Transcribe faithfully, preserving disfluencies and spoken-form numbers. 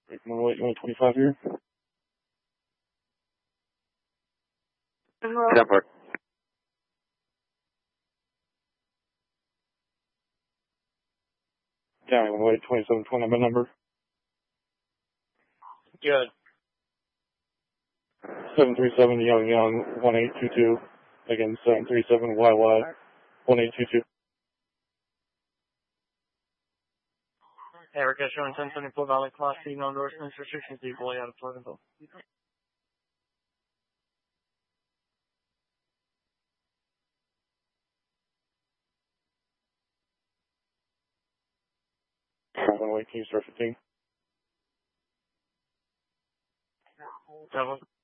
One eight twenty-five here. ten Park. Yeah, one eight twenty-seven twenty, my number. Good. seven three seven Young Young one eight two two. Again, seven three seven Y Y one eight two two. Erica showing ten seventy-four Valley Class C, no endorsements, restrictions equally out of Pleasantville. one eight, can you start fifteen? Seven.